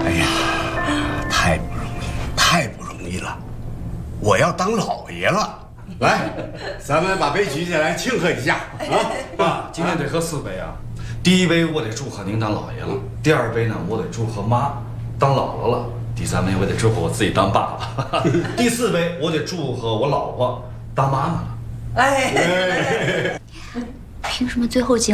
哎呀，太不容易，太不容易了！我要当老爷了。来，咱们把杯举起来庆贺一下啊！ 爸，今天得喝4杯啊。第1杯我得祝贺您当老爷了，第2杯呢，我得祝贺妈当姥姥了，第3杯我得祝贺我自己当爸爸，第4杯我得祝贺我老婆当妈妈了。 哎， 凭什么最后结